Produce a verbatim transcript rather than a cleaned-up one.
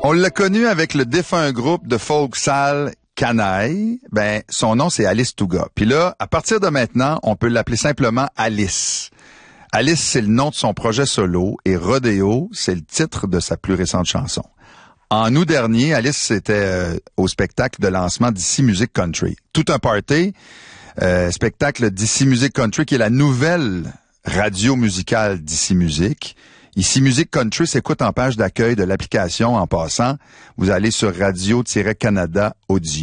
On l'a connu avec le défunt groupe de folk sale Canaille. Ben, son nom, c'est Alice Touga. Puis là, à partir de maintenant, on peut l'appeler simplement Alice. Alice, c'est le nom de son projet solo et Rodeo, c'est le titre de sa plus récente chanson. En août dernier, Alice était euh, au spectacle de lancement d'Ici Music Country. Tout un party, euh, spectacle d'Ici Music Country qui est la nouvelle radio musicale d'Ici Music. Ici Music Country s'écoute en page d'accueil de l'application en passant. Vous allez sur Radio-Canada Audio.